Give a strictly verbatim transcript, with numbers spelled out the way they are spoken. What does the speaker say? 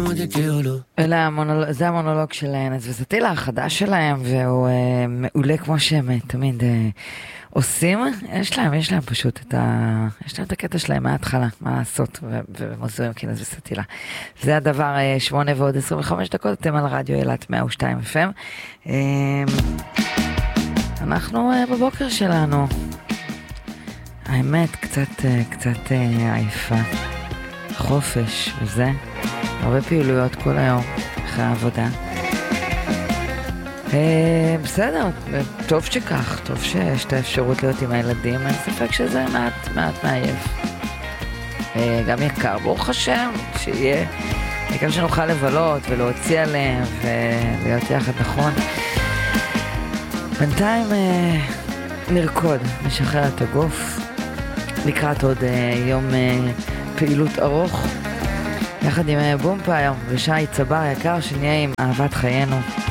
אלה המונול... זה המונולוג של נס וסטילה החדש שלהם, והוא אה, מעולה כמו שהם תמיד אה, עושים. יש להם, יש להם פשוט את ה... יש להם את הקטע שלהם מההתחלה, מה לעשות, ומוזרים כנס וסטילה. זה הדבר, אה, שמונה ועוד עשרים וחמש דקות, אתם על רדיו אילת מאה ושתיים אף אם. אה, אנחנו אה, בבוקר שלנו. האמת, קצת, אה, קצת אה, עייפה. חופש וזה. הרבה פעילויות כל היום, אחרי העבודה. אה, בסדר, טוב שכך, טוב שיש את האפשרות להיות עם הילדים, אין ספק שזה מעט, מעט מעייף. אה, גם יקר, ברוך השם, שיהיה, יקר שנוכל לבלות ולהוציא עליהם ולהיות יחד נכון. בינתיים אה, נרקוד, נשחרר את הגוף, לקראת עוד אה, יום אה, פעילות ארוך. יחד עם בומפה היום, ושי צבר יקר, שנהיה עם אהבת חיינו.